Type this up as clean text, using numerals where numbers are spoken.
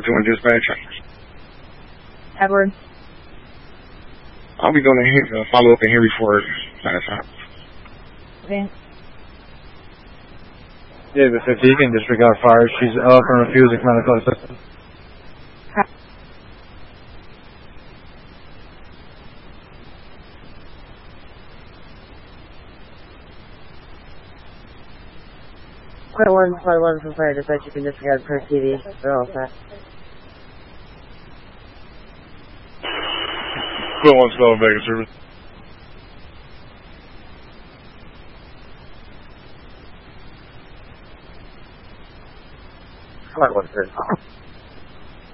421 dispatch. Edward. I'll be going to follow up in here before pass out. Okay. David 50, you can disregard fire. She's up and refusing medical assistance. Quit 141 from fire dispatch, you can disregard per TV. They're all set. Quit 17 Vegas service. Quit 131.